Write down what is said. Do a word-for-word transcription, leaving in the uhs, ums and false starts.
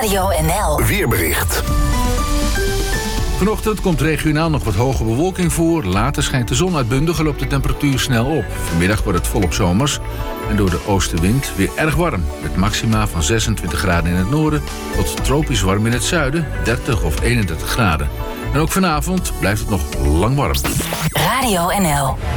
Radio N L Weerbericht. Vanochtend komt regionaal nog wat hoge bewolking voor. Later schijnt de zon uitbundig en loopt de temperatuur snel op. Vanmiddag wordt het volop zomers en door de oostenwind weer erg warm. Met maxima van zesentwintig graden in het noorden tot tropisch warm in het zuiden, dertig of eenendertig graden. En ook vanavond blijft het nog lang warm. Radio N L